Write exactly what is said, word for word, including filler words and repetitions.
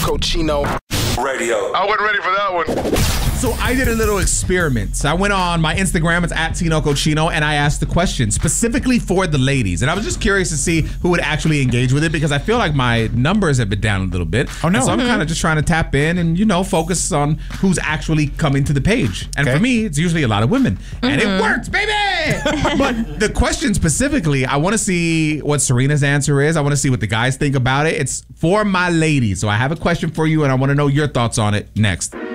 Cochino Radio. I wasn't ready for that one. So I did a little experiment. So I went on my Instagram, it's at Tino Cochino, and I asked the question specifically for the ladies. And I was just curious to see who would actually engage with it because I feel like my numbers have been down a little bit. Oh, no. And so I'm Mm-hmm. kind of just trying to tap in and, you know, focus on who's actually coming to the page. And Okay. for me, it's usually a lot of women. Mm-hmm. And it works, baby! But the question specifically, I want to see what Serena's answer is. I want to see what the guys think about it. It's for my ladies. So I have a question for you, and I want to know your thoughts on it next.